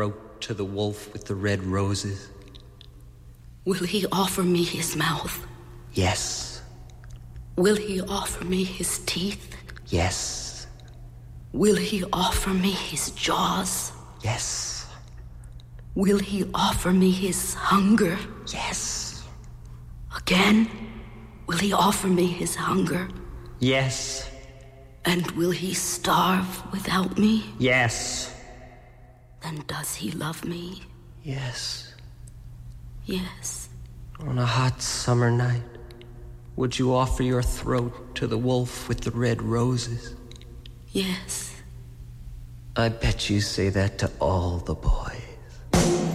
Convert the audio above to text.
throat to the wolf with the red roses? Will he offer me his mouth? Yes. Will he offer me his teeth? Yes. Will he offer me his jaws? Yes. Will he offer me his hunger? Yes. Again, will he offer me his hunger? Yes. And will he starve without me? Yes. Then does he love me? Yes. Yes. On a hot summer night, would you offer your throat to the wolf with the red roses? Yes. I bet you say that to all the boys.